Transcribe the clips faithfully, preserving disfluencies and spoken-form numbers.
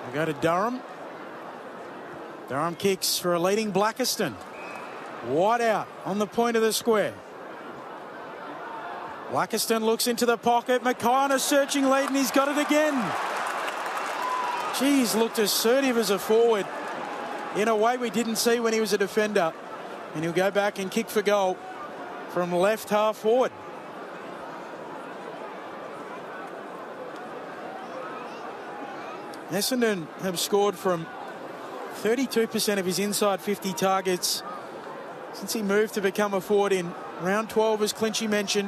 We go to Durham. Durham kicks for a leading Blackiston. Wide out on the point of the square. Blackiston looks into the pocket. Mackay on a searching lead, and he's got it again. Geez, looked assertive as a forward in a way we didn't see when he was a defender. And he'll go back and kick for goal from left half forward. Essendon have scored from thirty-two percent of his inside fifty targets since he moved to become a forward in round twelve, as Clinchy mentioned.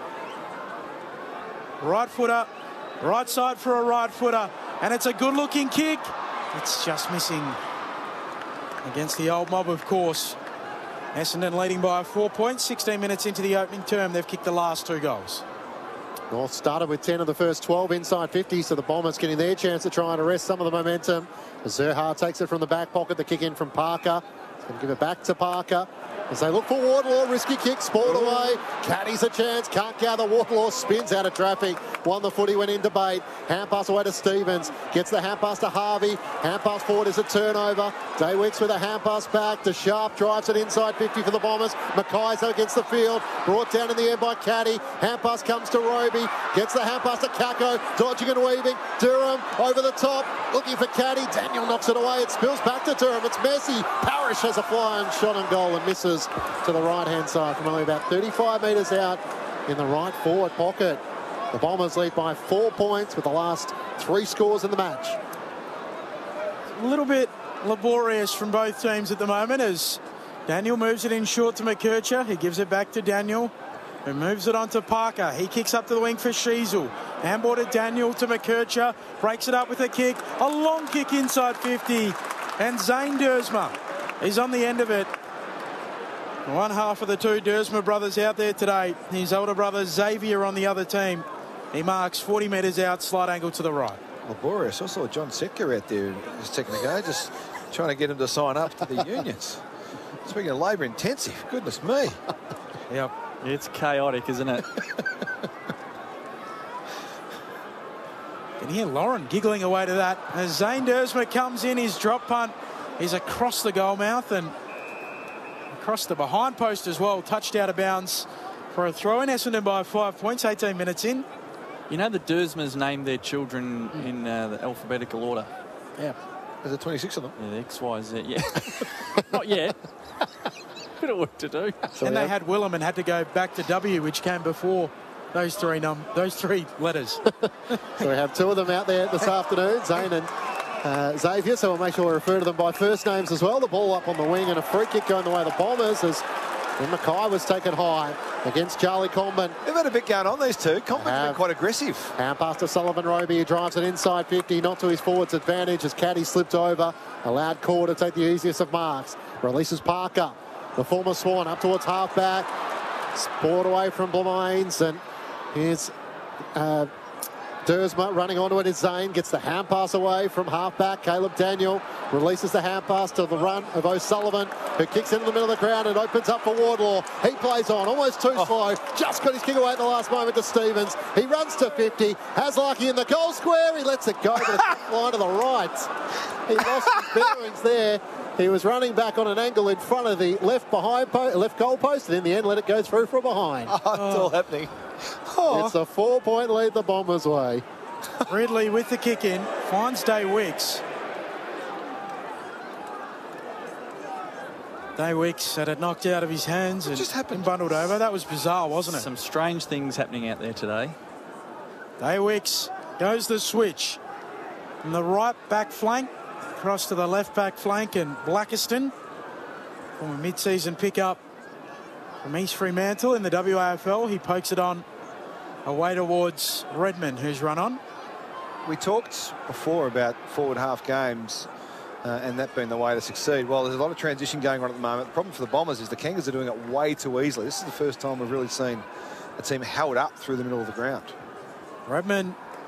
Right footer, right side for a right footer, and it's a good looking kick. It's just missing against the old mob, of course. Essendon leading by four points, sixteen minutes into the opening term. They've kicked the last two goals. North started with ten of the first twelve inside fifty, so the Bombers getting their chance to try and arrest some of the momentum. Zerha takes it from the back pocket, the kick in from Parker. He's going to give it back to Parker as they look for Wardlaw. Risky kick, spoiled away. Caddy's a chance, can't gather. Wardlaw spins out of traffic. Won the footy, went in debate. Hand pass away to Stevens. Gets the hand pass to Harvey. Hand pass forward is a turnover. Daywicks with a hand pass back to Sharp. Drives it inside fifty for the Bombers. Mackay's against the field. Brought down in the end by Caddy. Hand pass comes to Roby. Gets the hand pass to Kako. Dodging and weaving. Durham over the top. Looking for Caddy. Daniel knocks it away. It spills back to Durham. It's Messi. Parrish has a flying shot and goal and misses to the right-hand side from only about thirty-five metres out in the right forward pocket. The Bombers lead by four points with the last three scores in the match. A little bit laborious from both teams at the moment as Daniel moves it in short to McKercher. He gives it back to Daniel, who moves it on to Parker. He kicks up to the wing for Sheasel. Handball to Daniel to McKercher. Breaks it up with a kick. A long kick inside fifty. And Zane Dersma is on the end of it. One half of the two Dersma brothers out there today. His older brother Xavier on the other team. He marks forty metres out, slight angle to the right. Laborious. I saw John Setka out there just a second ago, just trying to get him to sign up to the unions. Speaking of labour intensive, goodness me. Yep. It's chaotic, isn't it? Can hear Lauren giggling away to that. As Zane Dersma comes in, his drop punt is across the goal mouth and across the behind post as well. Touched out of bounds for a throw in. Essendon by five points, eighteen minutes in. You know the Dersmas named their children in uh, the alphabetical order. Yeah. There's twenty-six of them. Yeah, the X, Y, Z, yeah. Not yet. Bit of work to do. So and they had Willem and had to go back to W, which came before those three num those three letters. So we have two of them out there this afternoon, Zane and uh, Xavier, so we'll make sure we refer to them by first names as well. The ball up on the wing and a free kick going the way of the Bombers as Mackay was taken high against Charlie Comben. They've had a bit going on, these two. Comben's been quite aggressive. Hand pass to Sullivan Roby, who drives it inside fifty, not to his forward's advantage as Caddy slipped over. Allowed Core to take the easiest of marks. Releases Parker, the former Swan, up towards half-back. Sport away from Blemains, and here's uh, Dersma running onto it. Is Zane, gets the hand pass away from half-back. Caleb Daniel releases the hand pass to the run of O'Sullivan, who kicks into the middle of the ground and opens up for Wardlaw. He plays on, almost too oh. slow. Just got his kick away at the last moment to Stevens. He runs to fifty, has Larky in the goal square. He lets it go, but it's line to the right. He lost his bearings there. He was running back on an angle in front of the left behind po left goal post, and in the end let it go through from behind. Oh, it's oh. all happening. Oh. It's a four-point lead the Bombers' way. Ridley with the kick in, finds Daywicks. Daywicks had it knocked out of his hands and, just happened? and bundled over. That was bizarre, wasn't it? Some strange things happening out there today. Daywicks goes the switch from the right back flank across to the left back flank, and Blackiston from a mid-season pickup from East Fremantle in the W A F L. He pokes it on away towards Redmond, who's run on. We talked before about forward half games uh, and that being the way to succeed. Well, there's a lot of transition going on at the moment. The problem for the Bombers is the Kangas are doing it way too easily. This is the first time we've really seen a team held up through the middle of the ground. Redmond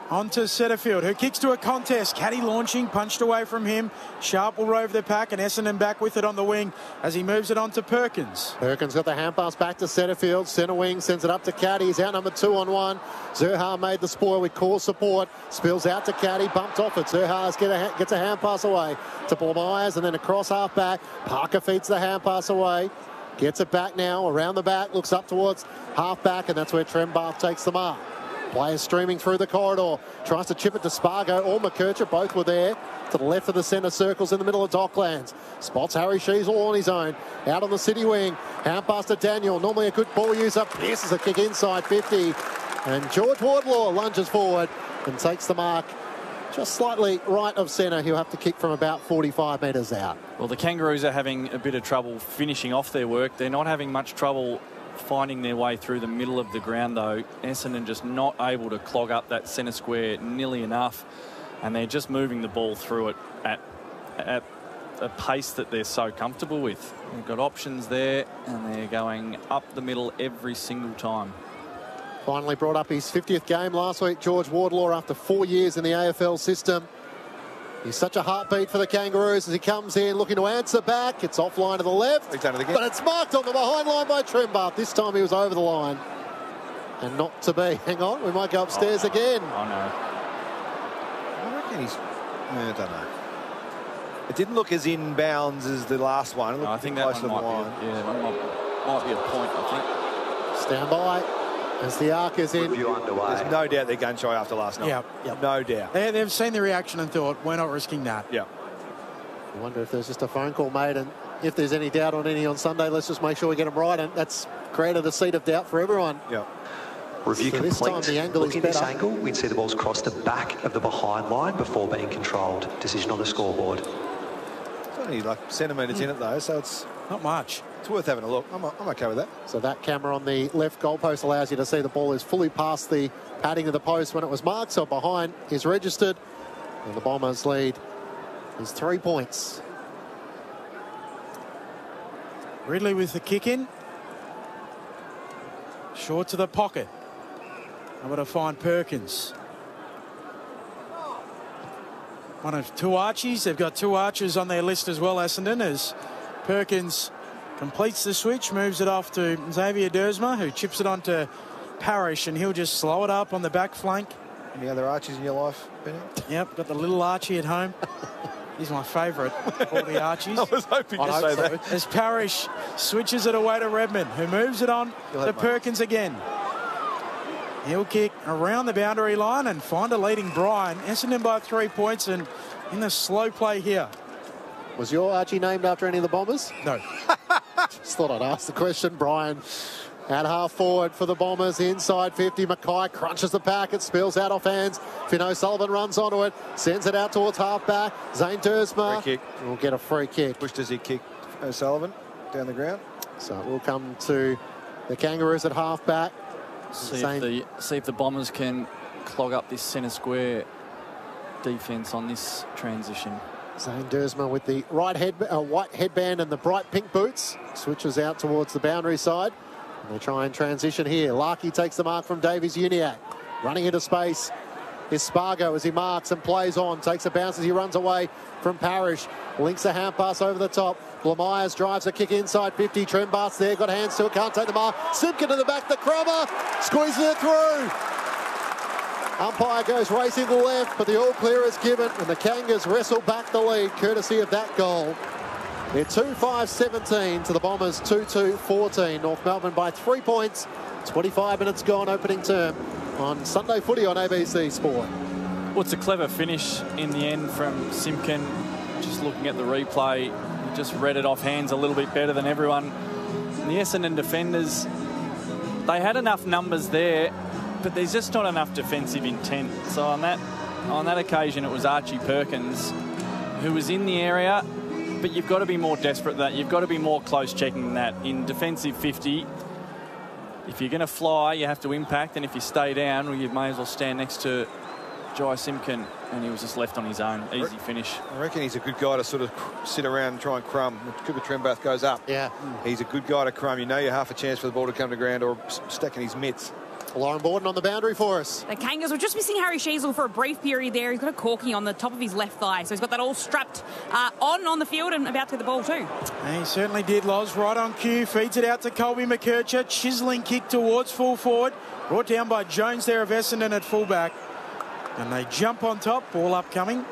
onto Setterfield, who kicks to a contest. Caddy launching, punched away from him. Sharp will rove the pack, and Essendon back with it on the wing as he moves it on to Perkins. Perkins got the hand pass back to Setterfield. Centre wing sends it up to Caddy. He's out number two on one. Zurhaar made the spoil with core support. Spills out to Caddy, bumped off it. Zurhaar get a, gets a hand pass away to Paul Myers, and then across half back. Parker feeds the hand pass away. Gets it back now, around the back, looks up towards half back, and that's where Trembath takes the mark. Players streaming through the corridor. Tries to chip it to Spargo or McKercher. Both were there. To the left of the centre circles in the middle of Docklands. Spots Harry Sheasel on his own. Out on the city wing. Hand pass to Daniel. Normally a good ball user. Pierces a kick inside fifty. And George Wardlaw lunges forward and takes the mark just slightly right of centre. He'll have to kick from about forty-five metres out. Well, the Kangaroos are having a bit of trouble finishing off their work. They're not having much trouble finding their way through the middle of the ground, though. Essendon just not able to clog up that centre square nearly enough, and they're just moving the ball through it at, at a pace that they're so comfortable with. They've got options there, and they're going up the middle every single time. Finally brought up his fiftieth game last week, George Wardlaw, after four years in the A F L system. He's such a heartbeat for the Kangaroos as he comes in looking to answer back. It's offline to the left, He's done it again. but it's marked on the behind line by Trembath. This time he was over the line. And not to be. Hang on, we might go upstairs oh, no. again. Oh, no. I reckon he's... I don't know. It didn't look as in bounds as the last one. It looked No, I think that closer one to the might line. be, a, yeah, that might, might be a point, I Stand by as the arc is in. Review underway. There's no doubt they're gun shy after last night. Yep, yep. No doubt. They, they've seen the reaction and thought, we're not risking that. Yeah. I wonder if there's just a phone call made, and if there's any doubt on any on Sunday, let's just make sure we get them right. And that's created a seed of doubt for everyone. Yeah. Review So this complete. time the angle Looking is at this better. angle, we'd see the ball's crossed the back of the behind line before being controlled. Decision on the scoreboard. It's only like centimetres in it, though, so it's, Not much. it's worth having a look. I'm, I'm okay with that. So that camera on the left goalpost allows you to see the ball is fully past the padding of the post when it was marked. So behind is registered. And the Bombers lead is three points. Ridley with the kick in. Short to the pocket. Able to find Perkins. One of two Archies. They've got two Archers on their list as well, Essendon, as Perkins completes the switch, moves it off to Xavier Dersma, who chips it onto Parrish, and he'll just slow it up on the back flank. Any other Archies in your life, Benny? Yep, got the little Archie at home. He's my favourite of all the Archies. I was hoping I to hope say so. that. As Parrish switches it away to Redmond, who moves it on You'll to have Perkins again. He'll kick around the boundary line and find a leading Brian. Essendon by three points, and in the slow play here. Was your Archie named after any of the Bombers? No. Just thought I'd ask the question. Brian at half forward for the Bombers. Inside fifty. Mackay crunches the pack. It spills out off hands. Finn O'Sullivan runs onto it. Sends it out towards half back. Zane Dersma Free kick. will get a free kick. Pushed as he kicked O'Sullivan down the ground. So it will come to the Kangaroos at half back. See Same. if, the, see if the Bombers can clog up this centre square defence on this transition. Zane Dersma with the right head, uh, white headband and the bright pink boots. Switches out towards the boundary side. And they try and transition here. Larkey takes the mark from Davies Uniac. Running into space is Spargo as he marks and plays on. Takes a bounce as he runs away from Parrish. Links a hand pass over the top. Blamires drives a kick inside fifty. Trembath's there, got hands to it, can't take the mark. Simpkin to the back, the Crummer squeezes it through. Umpire goes racing to the left, but the all clear is given, and the Kangas wrestle back the lead courtesy of that goal. They're two five seventeen to the Bombers two two fourteen. North Melbourne by three points. twenty-five minutes gone opening term on Sunday Footy on A B C Sport. Well, it's a clever finish in the end from Simpkin. Just looking at the replay, he just read it off hands a little bit better than everyone. And the Essendon defenders, they had enough numbers there, but there's just not enough defensive intent. So on that on that occasion, it was Archie Perkins who was in the area, but you've got to be more desperate than that. You've got to be more close checking than that. In defensive fifty, if you're going to fly, you have to impact, and if you stay down, well, you may as well stand next to Jai Simpkin, and he was just left on his own. Easy finish. I reckon he's a good guy to sort of sit around and try and crumb. When Cooper Trembath goes up. Yeah. He's a good guy to crumb. You know you're half a chance for the ball to come to ground or stacking his mitts. Lauren Borden on the boundary for us. The Kangas were just missing Harry Sheasel for a brief period there. He's got a corky on the top of his left thigh, so he's got that all strapped uh, on on the field and about to get the ball too. And he certainly did, Loz. Right on cue, feeds it out to Colby McKercher. Chiselling kick towards full forward. Brought down by Jones there of Essendon at fullback. And they jump on top, ball upcoming.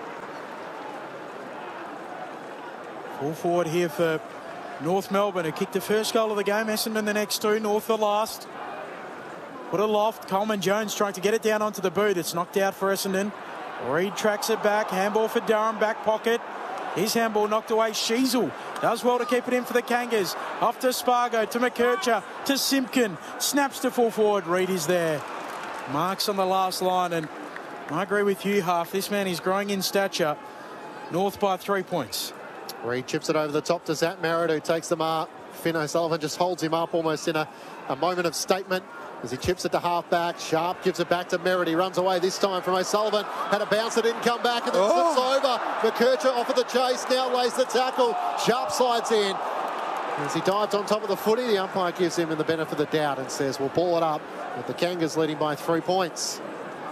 Full forward here for North Melbourne, who kicked the first goal of the game. Essendon the next two, North the last. Put a loft. Coleman Jones trying to get it down onto the boot. It's knocked out for Essendon. Reid tracks it back. Handball for Durham, back pocket. His handball knocked away. Sheasel does well to keep it in for the Kangas. Off to Spargo, to McKercher, to Simpkin. Snaps to full forward. Reid is there. Marks on the last line, and I agree with you, Half. This man is growing in stature. North by three points. Reid chips it over the top to Zach Merritt, who takes the mark. Finn O'Sullivan just holds him up almost in a, a moment of statement as he chips it to half-back. Sharp gives it back to Merritt. He runs away this time from O'Sullivan. Had a bounce, it didn't come back, and then oh. slips over. McKercher offered the chase, now lays the tackle. Sharp slides in. As he dives on top of the footy, the umpire gives him the benefit of the doubt and says, we'll ball it up, with the Kangas leading by three points.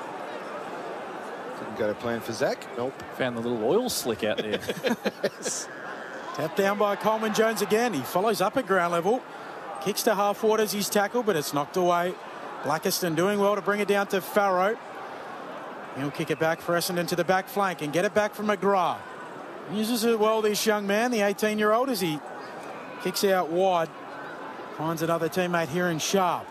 Didn't go to plan for Zach. Nope. Found the little oil slick out there. Yes. Tapped down by Coleman Jones again. He follows up at ground level. Kicks to half forward as he's tackled, but it's knocked away. Blackiston doing well to bring it down to Farrow. He'll kick it back for Essendon to the back flank and get it back from McGrath. Uses it well, this young man, the eighteen-year-old, as he kicks out wide. Finds another teammate here in Sharp.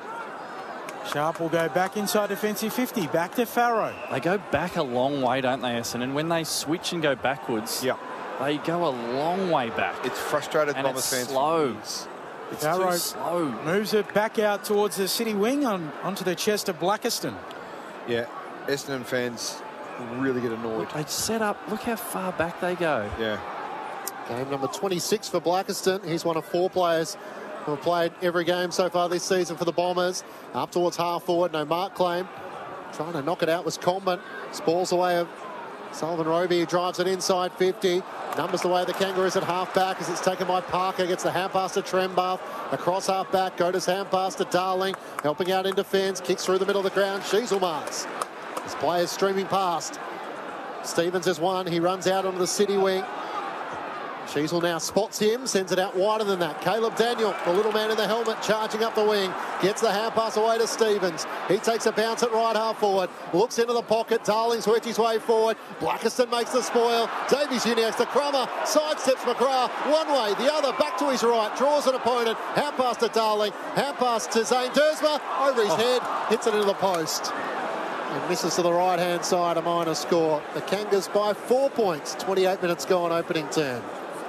Sharp will go back inside defensive fifty. Back to Farrow. They go back a long way, don't they, Essendon? And when they switch and go backwards, yeah, they go a long way back. It's frustrated and Bombers it's fans. slow. It's Farrow too slow. Moves it back out towards the city wing on onto the chest of Blackiston. Yeah, Essendon fans really get annoyed. They set up. Look how far back they go. Yeah. Game number twenty-six for Blackiston. He's one of four players who have played every game so far this season for the Bombers. Up towards half forward, no mark claim. Trying to knock it out was Coleman. Spalls away of Sullivan Roby. He drives it inside fifty. Numbers the way of the Kangaroos at half back as it's taken by Parker. Gets the hand pass to Trembath. Across half back. Goda's hand pass to Darling. Helping out in defence. Kicks through the middle of the ground. Sheasel marks. His players streaming past. Stevens has won. He runs out onto the city wing. Sheasel now spots him, sends it out wider than that. Caleb Daniel, the little man in the helmet, charging up the wing. Gets the hand pass away to Stevens. He takes a bounce at right half forward. Looks into the pocket. Darling's worked his way forward. Blackiston makes the spoil. Davies Uniacks to Crummer. Sidesteps McGrath. One way, the other. Back to his right. Draws an opponent. Hand pass to Darling. Hand pass to Zane Dersma. Over his oh. head. Hits it into the post. And misses to the right-hand side. A minor score. The Kangas by four points. twenty-eight minutes gone opening turn.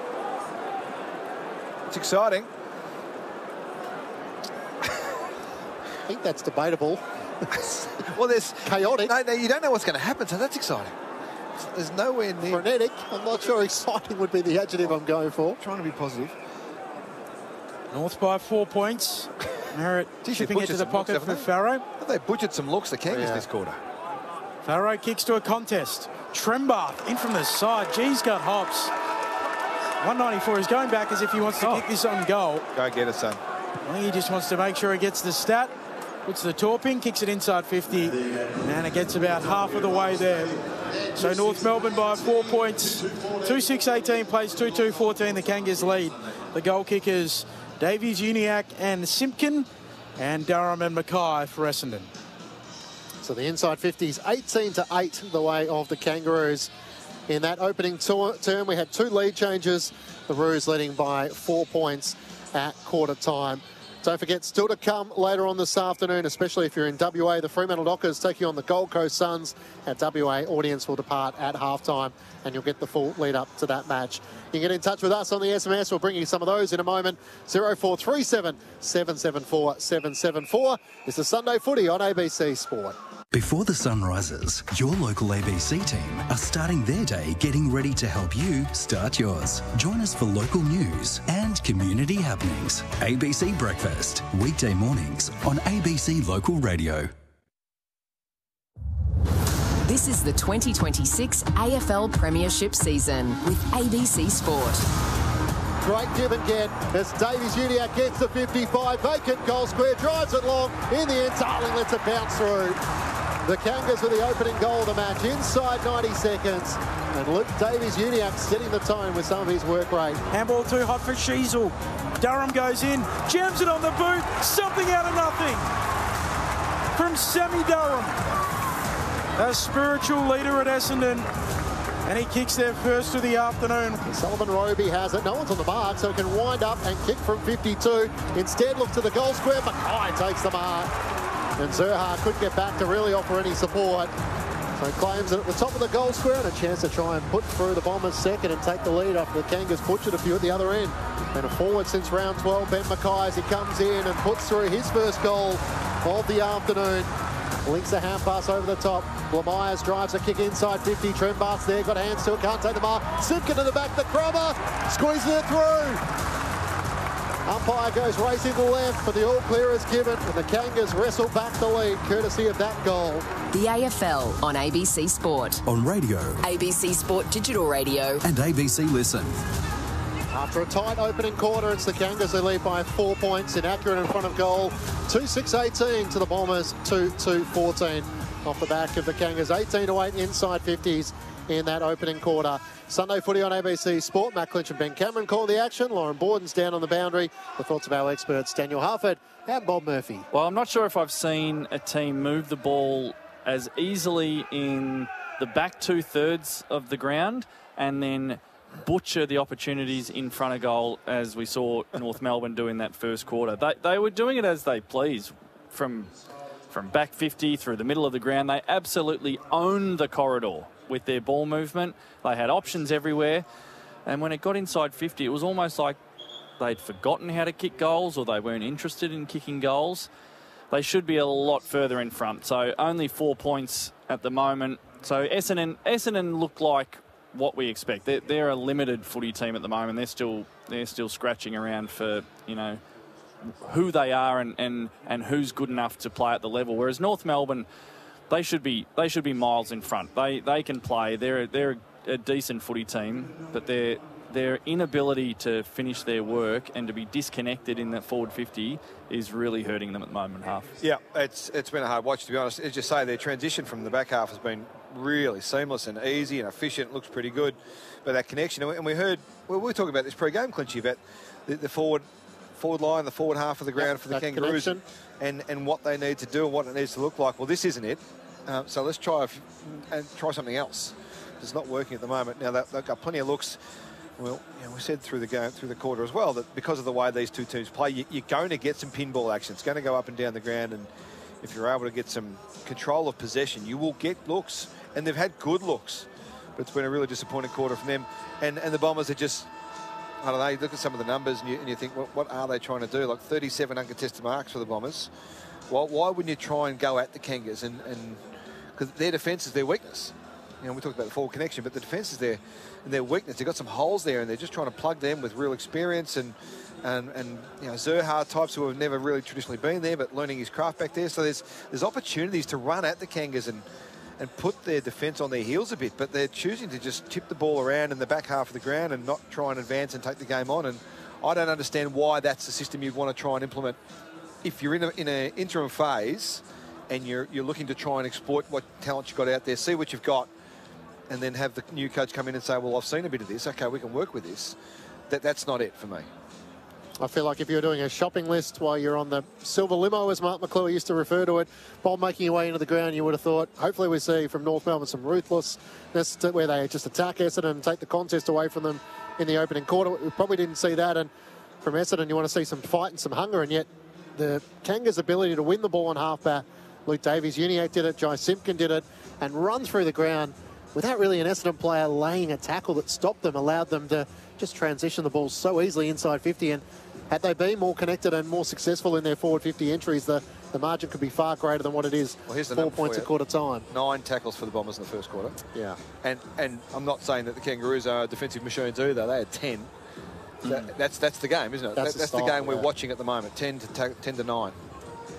It's exciting. I think that's debatable. Well, there's chaotic. No, no, you don't know what's going to happen, so that's exciting. There's nowhere near frenetic. I'm not sure exciting would be the adjective I'm going for. Trying to be positive. North by four points. Merritt chipping it to the pocket looks, for they? Farrow. They butchered some looks, the Kangas, yeah. this quarter. Farrow kicks to a contest. Trembath in from the side. G's got hops. one ninety-four. He's going back as if he wants to oh. kick this on goal. Go get it, son. I think he just wants to make sure he gets the stat. Puts the torping, kicks it inside fifty, and it gets about half of the way there. So North Melbourne by four points. two six eighteen plays two two fourteen. The Kangas lead. The goal kickers Davies, Uniacke and Simpkin, and Durham and Mackay for Essendon. So the inside fifties eighteen to eight the way of the Kangaroos. In that opening term, we had two lead changes. The Roos leading by four points at quarter time. Don't forget, still to come later on this afternoon, especially if you're in W A, the Fremantle Dockers taking on the Gold Coast Suns. At W A, audience will depart at halftime, and you'll get the full lead up to that match. You can get in touch with us on the S M S. We'll bring you some of those in a moment. zero four three seven, seven seven four, seven seven four. It's the Sunday Footy on A B C Sport. Before the sun rises, your local A B C team are starting their day getting ready to help you start yours. Join us for local news and community happenings. A B C Breakfast, weekday mornings on A B C Local Radio. This is the twenty twenty-six A F L Premiership season with A B C Sport. great give and get as Davies Uniacke gets the fifty-five. Vacant goal square, drives it long. In the end, Darling lets it bounce through. The Kangas with the opening goal of the match inside ninety seconds. And Luke Davies Uniacke setting the tone with some of his work rate. Handball too hot for Sheasel. Durham goes in, jams it on the boot. Something out of nothing from Sammy Durham, a spiritual leader at Essendon. And he kicks their first of the afternoon. Sullivan Roby has it. No one's on the mark, so he can wind up and kick from fifty-two. Instead, look to the goal square. Mackay takes the mark. And Zurhaar couldn't get back to really offer any support. So he claims it at the top of the goal square and a chance to try and put through the Bombers second and take the lead after the Kangas butchered a few at the other end. And a forward since round twelve, Ben Mackay, as he comes in and puts through his first goal of the afternoon. Links a hand pass over the top. Lamyers drives a kick inside fifty. Trembart's there, got hands to it, can't take the mark. Simpkin to the back, the Crummer squeezes it through. Umpire goes racing to the left, but the all clear is given, and the Kangas wrestle back the lead, courtesy of that goal. The A F L on A B C Sport. On radio. A B C Sport Digital Radio. And A B C Listen. After a tight opening quarter, it's the Kangas who lead by four points. Inaccurate in front of goal. two six eighteen to the Bombers, two two fourteen. Off the back of the Kangas, eighteen to eight inside fifties in that opening quarter. Sunday footy on A B C Sport. Matt Clinch and Ben Cameron call the action. Lauren Borden's down on the boundary. The thoughts of our experts, Daniel Harford and Bob Murphy. Well, I'm not sure if I've seen a team move the ball as easily in the back two-thirds of the ground and then butcher the opportunities in front of goal as we saw North Melbourne do in that first quarter. They, they were doing it as they please from, from back fifty through the middle of the ground. They absolutely owned the corridor with their ball movement. They had options everywhere. And when it got inside fifty, it was almost like they'd forgotten how to kick goals or they weren't interested in kicking goals. They should be a lot further in front. So only four points at the moment. So Essendon, Essendon look like what we expect. They're, they're a limited footy team at the moment. They're still they're still scratching around for, you know, who they are and, and, and who's good enough to play at the level. Whereas North Melbourne, They should be they should be miles in front. They they can play. They're they're a decent footy team, but their their inability to finish their work and to be disconnected in that forward fifty is really hurting them at the moment. Half. Yeah, it's it's been a hard watch, to be honest. As you say, their transition from the back half has been really seamless and easy and efficient. Looks pretty good, but that connection, and we heard well, we were talking about this pre-game, Clinchy, about the, the forward forward line, the forward half of the ground, yep, for the Kangaroos, and, and and what they need to do and what it needs to look like. Well, this isn't it. Uh, so let's try and try something else. It's not working at the moment. Now they've got plenty of looks. Well, you know, we said through the game, through the quarter as well, that because of the way these two teams play, you, you're going to get some pinball action. It's going to go up and down the ground, and if you're able to get some control of possession, you will get looks. And they've had good looks, but it's been a really disappointing quarter from them. And and the Bombers are just, I don't know, you look at some of the numbers and you, and you think, what, what are they trying to do? Like thirty-seven uncontested marks for the Bombers. Well, why wouldn't you try and go at the Kangas? And because their defence is their weakness. You know, we talked about the forward connection, but the defence is their their weakness. They've got some holes there, and they're just trying to plug them with real experience and and and you know, Zurhaar types who have never really traditionally been there, but learning his craft back there. So there's there's opportunities to run at the Kangas and and put their defence on their heels a bit, but they're choosing to just tip the ball around in the back half of the ground and not try and advance and take the game on. And I don't understand why that's the system you'd want to try and implement if you're in a, in an interim phase and you're you're looking to try and exploit what talent you've got out there, see what you've got, and then have the new coach come in and say, well, I've seen a bit of this. Okay, we can work with this. That That's not it for me. I feel like if you're doing a shopping list while you're on the silver limo, as Mark McClure used to refer to it, while making your way into the ground, you would have thought, hopefully we see from North Melbourne some ruthlessness to where they just attack Essendon and take the contest away from them in the opening quarter. We probably didn't see that. And from Essendon, you want to see some fight and some hunger. And yet the Kangas' ability to win the ball on halfback, Luke Davies Uniacke did it, Jai Simpkin did it, and run through the ground without really an Essendon player laying a tackle that stopped them, allowed them to just transition the ball so easily inside fifty. And had they been more connected and more successful in their forward fifty entries, the, the margin could be far greater than what it is. Well, here's the four points a quarter time. Nine tackles for the Bombers in the first quarter. Yeah. And and I'm not saying that the Kangaroos are defensive machines either. They had ten. Mm. That, that's that's the game, isn't it? That's, that, the, that's style, the game we're yeah. watching at the moment. Ten to ta- ten to nine.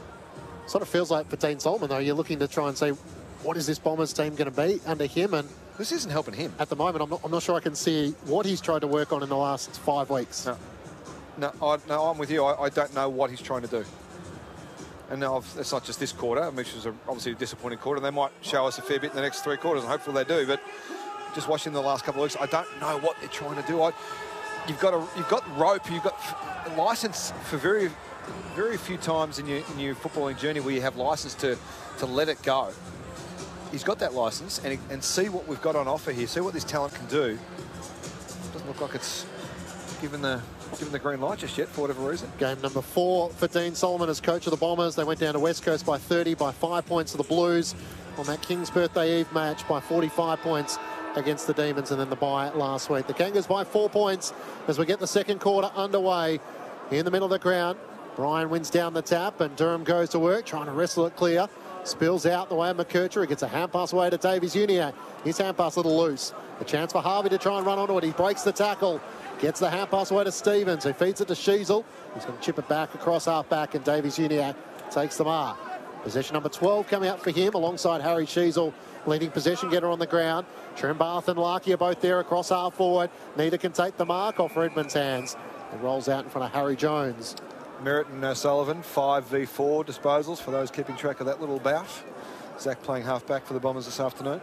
Sort of feels like for Dean Solomon, though, you're looking to try and say, what is this Bombers team going to be under him? And This isn't helping him. At the moment, I'm not, I'm not sure I can see what he's tried to work on in the last five weeks. No, no, I, no I'm with you. I, I don't know what he's trying to do. And now I've, it's not just this quarter, which was a, obviously a disappointing quarter. They might show us a fair bit in the next three quarters, and hopefully they do. But just watching the last couple of weeks, I don't know what they're trying to do. I, you've got a, you've got rope, you've got a license for very, very few times in your in your footballing journey where you have license to to let it go. He's got that license, and and see what we've got on offer here. See what this talent can do. Doesn't look like it's given the. Given the green light just yet, for whatever reason. Game number four for Dean Solomon as coach of the Bombers. They went down to West Coast by thirty, by five points to the Blues on that King's Birthday Eve match, by forty-five points against the Demons, and then the bye last week. The Kangas by four points as we get the second quarter underway in the middle of the ground. Bryan wins down the tap, and Durham goes to work, trying to wrestle it clear. Spills out the way of McKercher. He gets a hand pass away to Davies-Uniacke. His hand pass a little loose. A chance for Harvey to try and run onto it. He breaks the tackle. Gets the hand pass away to Stevens, who feeds it to Sheasel. He's going to chip it back across half-back, and Davies-Uniacke takes the mark. Possession number twelve coming out for him, alongside Harry Sheasel, leading possession getter on the ground. Trembath and Larkey are both there across half-forward. Neither can take the mark off Redmond's hands. It rolls out in front of Harry Jones. Merritt and uh, Sullivan, five v four disposals for those keeping track of that little bout. Zach playing half-back for the Bombers this afternoon.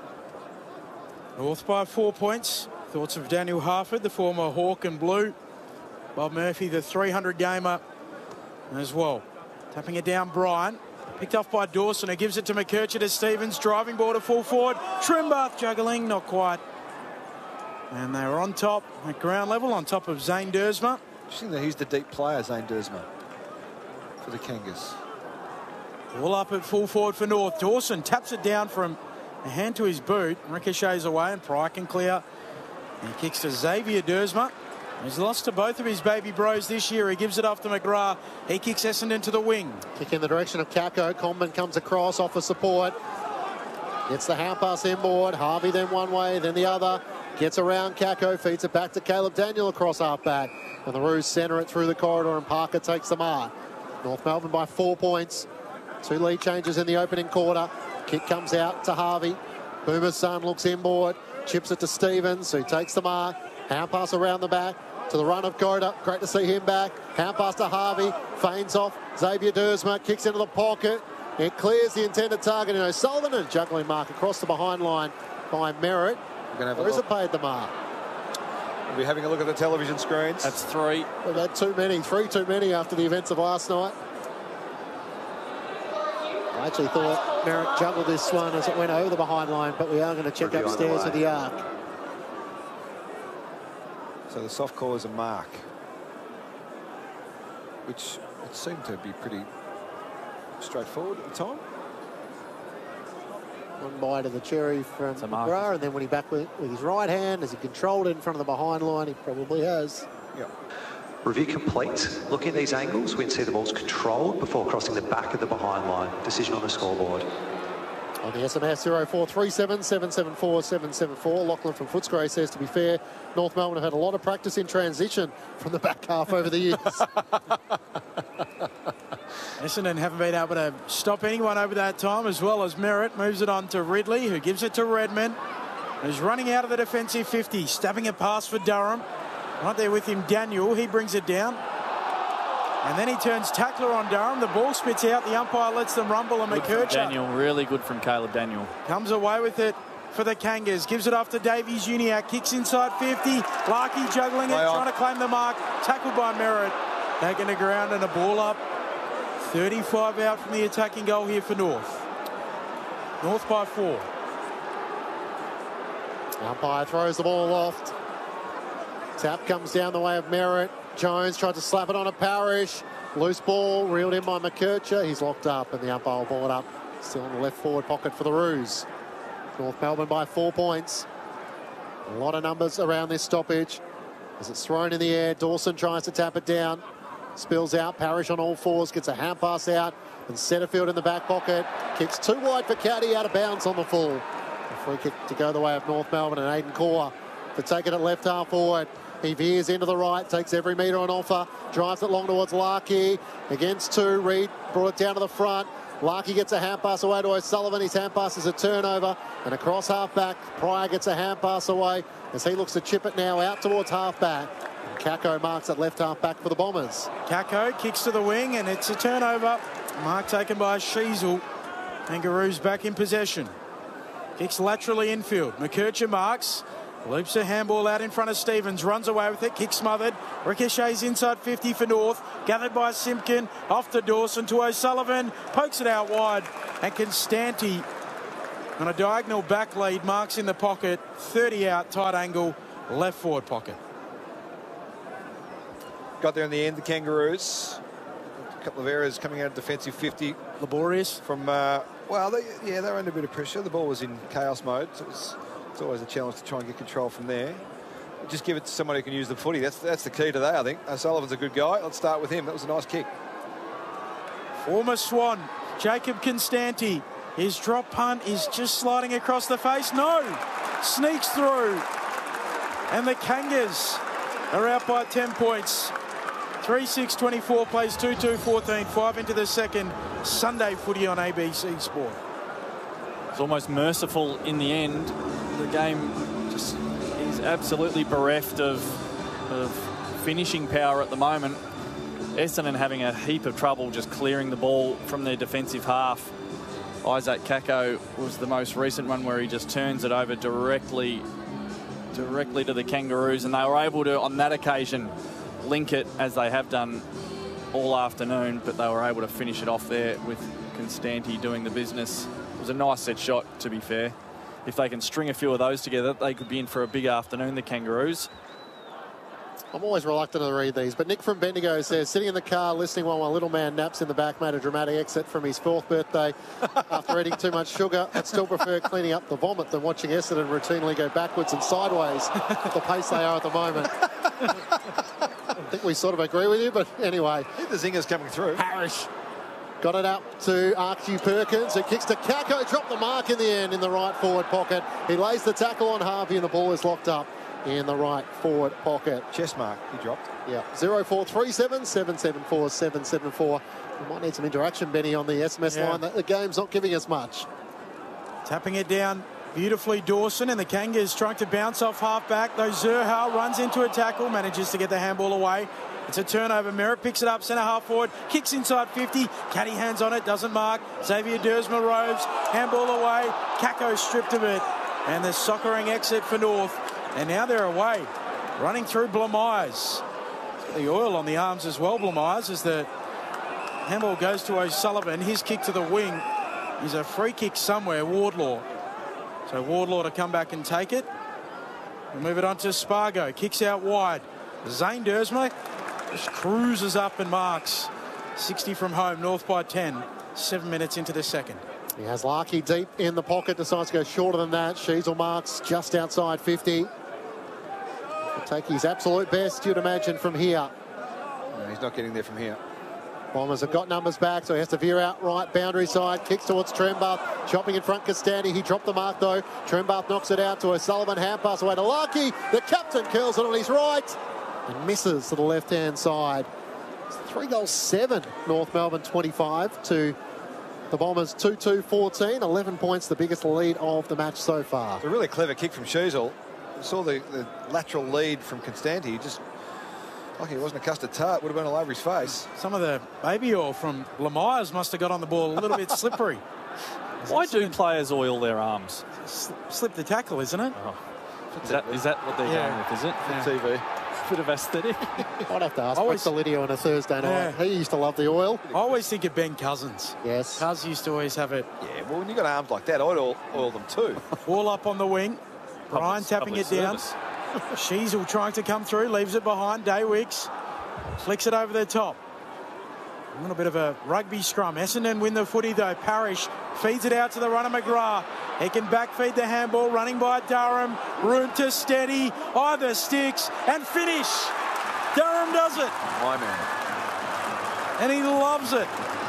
North by four points. Thoughts of Daniel Harford, the former Hawk and Blue. Bob Murphy, the three hundred gamer as well. Tapping it down, Bryan. Picked off by Dawson, who gives it to McKercher to Stevens. Driving ball to full forward. Trembath juggling, not quite. And they were on top at ground level, on top of Zane Dersma. Interesting that he's the deep player, Zane Dersma, for the Kangas. All up at full forward for North. Dawson taps it down from a hand to his boot. Ricochets away, and Pryor can clear. He kicks to Xavier Dersma. He's lost to both of his baby bros this year. He gives it off to McGrath. He kicks Essendon to the wing. Kick in the direction of Kako. Comben comes across, offers support. Gets the hand pass inboard. Harvey then one way, then the other. Gets around Kako, feeds it back to Caleb Daniel across half-back. And the Roos centre it through the corridor, and Parker takes the mark. North Melbourne by four points. Two lead changes in the opening quarter. Kick comes out to Harvey. Boomer's son looks inboard. Chips it to Stevens, who takes the mark. Hand pass around the back to the run of Goda. Great to see him back. Hand pass to Harvey. Feigns off. Xavier Dersma kicks into the pocket. It clears the intended target in O'Sullivan, and a juggling mark across the behind line by Merritt. Or is it paid the mark? We'll be having a look at the television screens. That's three. We've had too many. Three too many after the events of last night. I actually thought Merritt juggled this one as it went over the behind line, but we are going to check Review upstairs on with the the arc. So the soft call is a mark, which it seemed to be pretty straightforward at the time. One bite of the cherry from McGrath, and then when he back with, with his right hand, as he controlled it in front of the behind line, he probably has. Yep. Review complete. Looking at these angles, we can see the ball's controlled before crossing the back of the behind line. Decision on the scoreboard. On the S M S, zero four three seven, seven seven four, seven seven four. Lachlan from Footscray says, to be fair, North Melbourne have had a lot of practice in transition from the back half over the years. Essendon haven't been able to stop anyone over that time, as well as Merritt. Moves it on to Ridley, who gives it to Redmond. Who's running out of the defensive fifty, stabbing a pass for Durham. Right there with him, Daniel. He brings it down. And then he turns tackler on Durham. The ball spits out. The umpire lets them rumble, and McKercher Daniel, really good from Caleb Daniel. comes away with it for the Kangas. Gives it off to Davies-Uniacke. Kicks inside fifty. Larkey juggling it, trying to claim the mark. Tackled by Merritt. Taken to ground and a ball up. thirty-five out from the attacking goal here for North. North by four. Umpire throws the ball aloft. Tap comes down the way of Merritt. Jones tried to slap it on a Parrish. Loose ball, reeled in by McKercher. He's locked up, and the umpire will ball it up. Still in the left forward pocket for the Roos. North Melbourne by four points. A lot of numbers around this stoppage. As it's thrown in the air, Dawson tries to tap it down. Spills out. Parrish on all fours, gets a hand pass out. And Setterfield in the back pocket. Kicks too wide for Caddy, out of bounds on the full. A free kick to go the way of North Melbourne, and Aidan Core to take it at left half forward. He veers into the right, takes every metre on offer, drives it long towards Larkey. Against two, Reid brought it down to the front. Larkey gets a hand pass away to O'Sullivan. His hand pass is a turnover. And across half-back, Pryor gets a hand pass away as he looks to chip it now out towards half-back. And Kako marks at left half-back for the Bombers. Kako kicks to the wing, and it's a turnover. Mark taken by Sheasel. Kangaroos back in possession. Kicks laterally infield. McKercher marks. Loops a handball out in front of Stevens. Runs away with it. Kick smothered. Ricochets inside fifty for North. Gathered by Simpkin. Off to Dawson to O'Sullivan. Pokes it out wide. And Constanti on a diagonal back lead. Marks in the pocket. thirty out. Tight angle. Left forward pocket. Got there in the end, the Kangaroos. A couple of errors coming out of defensive fifty. Laborious. From, uh, well, they, yeah, they were under a bit of pressure. The ball was in chaos mode. So it was, it's always a challenge to try and get control from there. Just give it to someone who can use the footy. That's that's the key today, I think. O'Sullivan's a good guy. Let's start with him. That was a nice kick. Former Swan, Jacob Constanti. His drop punt is just sliding across the face. No! Sneaks through. And the Kangas are out by ten points. three six twenty-four plays two two fourteen. Five into the second. Sunday footy on A B C Sport. It's almost merciful in the end. The game just is absolutely bereft of, of finishing power at the moment. Essendon having a heap of trouble just clearing the ball from their defensive half. Isaac Kako was the most recent one where he just turns it over directly, directly to the Kangaroos, and they were able to, on that occasion, link it as they have done all afternoon, but they were able to finish it off there with Constanti doing the business. It was a nice set shot, to be fair. If they can string a few of those together, they could be in for a big afternoon, the Kangaroos. I'm always reluctant to read these, but Nick from Bendigo says, sitting in the car listening while my little man naps in the back, made a dramatic exit from his fourth birthday after eating too much sugar. I'd still prefer cleaning up the vomit than watching Essendon routinely go backwards and sideways at the pace they are at the moment. I think we sort of agree with you, but anyway. I think the zinger's coming through. Parrish got it up to Archie Perkins, who kicks to Kako, dropped the mark in the end in the right forward pocket. He lays the tackle on Harvey and the ball is locked up in the right forward pocket. Chest mark, he dropped. Yeah, zero four three seven, seven seven four, seven seven four. We might need some interaction, Benny, on the S M S yeah. line. The game's not giving us much. Tapping it down beautifully, Dawson, and the Kangas trying to bounce off half-back. Though Zerha runs into a tackle, manages to get the handball away. It's a turnover. Merritt picks it up, centre half forward, kicks inside fifty. Caddy hands on it, doesn't mark. Xavier Dersma roves, handball away. Kako stripped of it. And the soccering exit for North. And now they're away. Running through Blamires. The oil on the arms as well, Blamires, as the handball goes to O'Sullivan. His kick to the wing is a free kick somewhere, Wardlaw. So Wardlaw to come back and take it. We'll move it on to Spargo. Kicks out wide. Zane Dersma just cruises up and marks. sixty from home, North by ten. Seven minutes into the second. He has Larkey deep in the pocket, decides to go shorter than that. Sheasel marks just outside fifty. He'll take his absolute best, you'd imagine, from here. No, he's not getting there from here. Bombers have got numbers back, so he has to veer out right, boundary side, kicks towards Trembath, chopping in front Costanti. He dropped the mark, though. Trembath knocks it out to O'Sullivan, hand pass away to Larkey. The captain curls it on his right and misses to the left-hand side. It's three goals, seven, North Melbourne twenty-five to the Bombers two two fourteen. eleven points, the biggest lead of the match so far. It's a really clever kick from Sheasel. Saw the, the lateral lead from Constanti. He just, like he wasn't a custard tart, would have been all over his face. Some of the baby oil from Lamires must have got on the ball a little bit slippery. Why do players oil their arms? Slip the tackle, isn't it? Oh. Is, that, is that what they're Yeah. going with, is it? Yeah. T V. Bit of aesthetic. I'd have to ask Always- Lidio on a Thursday night. Yeah. He used to love the oil. I always think of Ben Cousins. Yes. Cuz used to always have it. Yeah, well, when you've got arms like that, I'd oil, oil them too. Wall up on the wing. Brian Public- tapping public it down. service. Sheasel trying to come through, leaves it behind. Daywicks flicks it over the top. A little bit of a rugby scrum. Essendon win the footy though. Parrish feeds it out to the runner McGrath. He can backfeed the handball, running by Durham. Room to steady. Either sticks and finish. Durham does it. My man. And he loves it.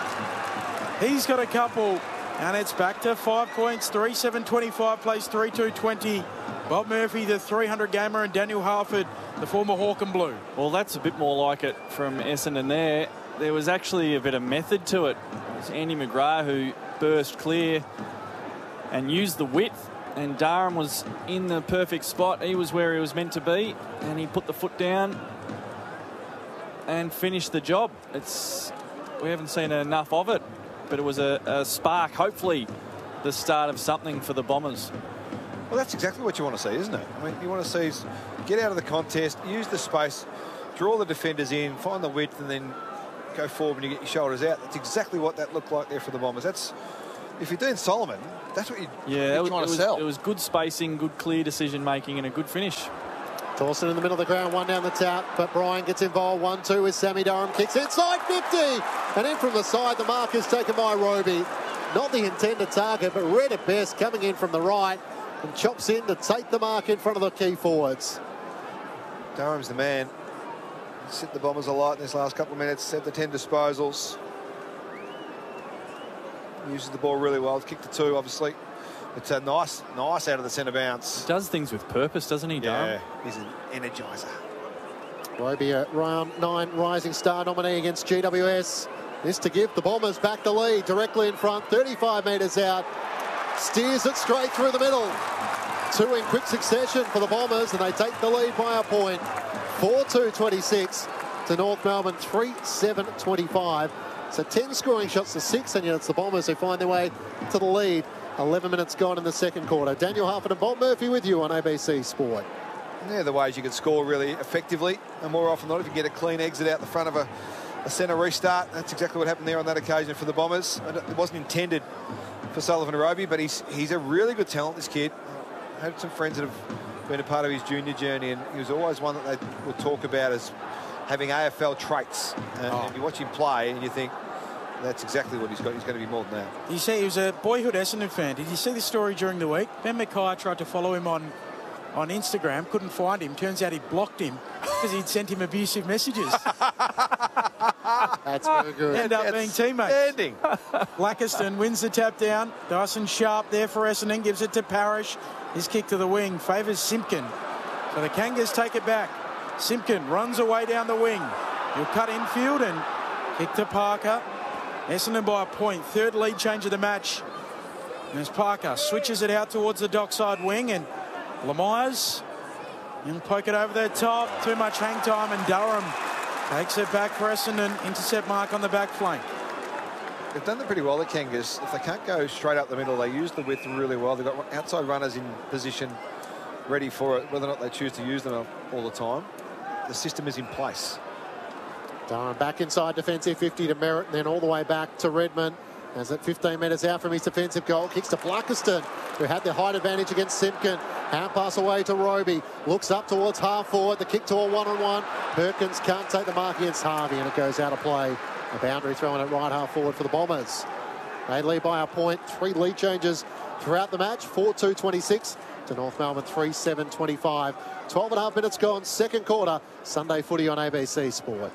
He's got a couple. And it's back to five points. three seven twenty-five plays three two twenty. Bob Murphy, the three hundred gamer, and Daniel Harford, the former Hawk and Blue. Well, that's a bit more like it from Essendon there. There was actually a bit of method to it. It's Andy McGrath who burst clear and used the width, and Durham was in the perfect spot. He was where he was meant to be, and he put the foot down and finished the job. It's we haven't seen enough of it, but it was a, a spark, hopefully the start of something for the Bombers. Well, that's exactly what you want to see, isn't it? I mean, you want to see is get out of the contest, use the space, draw the defenders in, find the width, and then go forward when you get your shoulders out. That's exactly what that looked like there for the Bombers. That's if you're doing Solomon, that's what you, yeah, you're it, trying it to was, sell. It was good spacing, good clear decision making, and a good finish. Dawson in the middle of the ground, one down the tap, but Brian gets involved. one two with Sammy Durham, kicks inside fifty, and in from the side, the mark is taken by Roby. Not the intended target, but read it best, coming in from the right, and chops in to take the mark in front of the key forwards. Durham's the man. He's hit the Bombers a lot in this last couple of minutes, set the ten disposals. Uses the ball really well. Kicked the two, obviously. It's a nice, nice out of the centre bounce. He does things with purpose, doesn't he, Durham? Yeah, he's an energiser. Roby, a round nine Rising Star nominee against G W S. This to give the Bombers back the lead, directly in front, thirty-five metres out. Steers it straight through the middle. Two in quick succession for the Bombers, and they take the lead by a point. four two twenty-six to North Melbourne, three seven twenty-five. So ten scoring shots to six, and yet it's the Bombers who find their way to the lead. eleven minutes gone in the second quarter. Daniel Hufford and Bob Murphy with you on A B C Sport. Yeah, the ways you can score really effectively, and more often than not, if you get a clean exit out the front of a, a centre restart, that's exactly what happened there on that occasion for the Bombers. It wasn't intended for Sullivan Roby, but he's he's a really good talent, this kid. I had some friends that have been a part of his junior journey, and he was always one that they would talk about as having A F L traits. And, oh. and you watch him play, and you think, that's exactly what he's got. He's going to be more than that. You see, he was a boyhood Essendon fan. Did you see the story during the week? Ben Mackay tried to follow him on, on Instagram, couldn't find him. Turns out he blocked him because he'd sent him abusive messages. That's very good. End up That's being teammates. Standing. Blackiston wins the tap down. Dyson Sharp there for Essendon, gives it to Parrish. His kick to the wing favours Simpkin. So the Kangas take it back. Simpkin runs away down the wing. He'll cut infield and kick to Parker. Essendon by a point. Third lead change of the match. And as Parker switches it out towards the dockside wing, and Lemires, he'll poke it over the top. Too much hang time, and Durham takes it back for Essendon. Intercept mark on the back flank. They've done that pretty well, the Kangas. If they can't go straight up the middle, they use the width really well. They've got outside runners in position ready for it, whether or not they choose to use them all the time. The system is in place. Durham back inside defensive fifty to Merritt, and then all the way back to Redmond. As at fifteen metres out from his defensive goal, kicks to Blackiston, who had the height advantage against Simpkin. Hand pass away to Roby. Looks up towards half forward. The kick to a one-on-one. Perkins can't take the mark against Harvey, and it goes out of play. A boundary thrown at right half forward for the Bombers. They lead by a point. Three lead changes throughout the match. four two twenty-six to North Melbourne, three seven twenty-five. twelve and a half minutes gone, second quarter. Sunday footy on A B C Sport.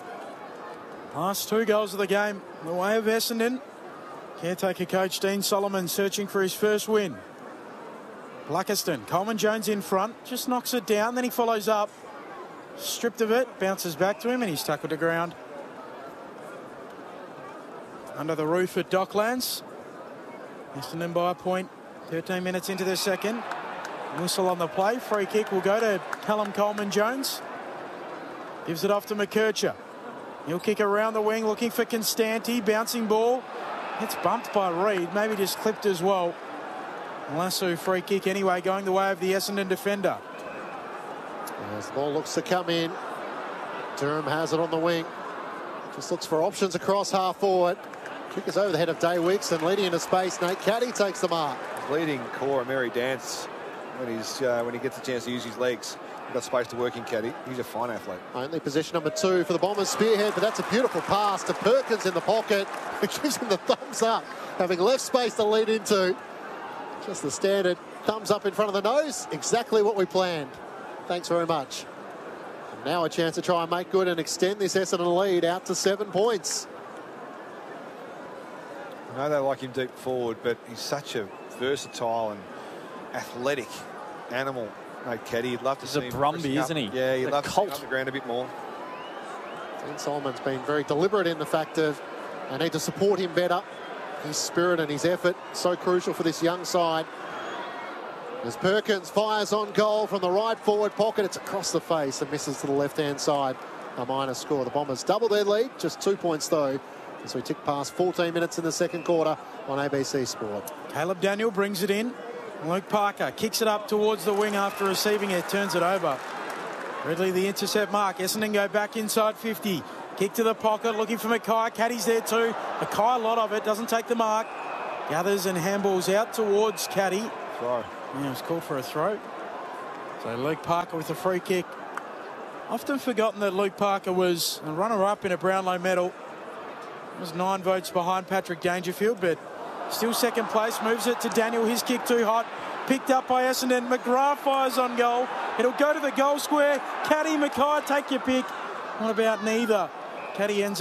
Last two goals of the game, the way of Essendon. Caretaker coach Dean Solomon searching for his first win. Blackiston, Coleman Jones in front, just knocks it down, then he follows up. Stripped of it, bounces back to him, and he's tackled to ground. Under the roof at Docklands. Essendon by a point, thirteen minutes into the second. Whistle on the play, free kick will go to Callum Coleman Jones. Gives it off to McKercher. He'll kick around the wing, looking for Constanti. Bouncing ball. It's bumped by Reed. Maybe just clipped as well. Lasso free kick anyway, going the way of the Essendon defender. As the ball looks to come in. Durham has it on the wing. Just looks for options across half forward. Kick is over the head of Day Wicks, and leading into space. Nate Caddy takes the mark. Leading core of Mary Dance when he's uh, when he gets a chance to use his legs. Got space to work in Caddy. He's a fine athlete. Only possession number two for the Bombers. Spearhead, but that's a beautiful pass to Perkins in the pocket. It gives him the thumbs up, having left space to lead into. Just the standard thumbs up in front of the nose. Exactly what we planned. Thanks very much. And now a chance to try and make good and extend this Essendon lead out to seven points. I know they like him deep forward, but he's such a versatile and athletic animal. Nate Caddy, you'd love to He's see a him. Brumby, isn't he? Yeah, you'd a love cult. to see him on the ground a bit more. Dean Solomon's been very deliberate in the fact of They need to support him better. His spirit and his effort, so crucial for this young side. As Perkins fires on goal from the right forward pocket, it's across the face and misses to the left-hand side. A minor score. The Bombers double their lead, just two points though, as we tick past fourteen minutes in the second quarter on A B C Sport. Caleb Daniel brings it in. Luke Parker kicks it up towards the wing after receiving it, turns it over. Ridley the intercept mark. Essendon go back inside fifty. Kick to the pocket, looking for Mackay. Caddy's there too. Mackay, a lot of it, doesn't take the mark. Gathers and handballs out towards Caddy. Throw. Yeah, it was called for a throw. So Luke Parker with a free kick. Often forgotten that Luke Parker was a runner-up in a Brownlow medal. Was nine votes behind Patrick Dangerfield, but still second place. Moves it to Daniel. His kick too hot. Picked up by Essendon. McGrath fires on goal. It'll go to the goal square. Caddy, Mackay, take your pick. What about neither? Caddy ends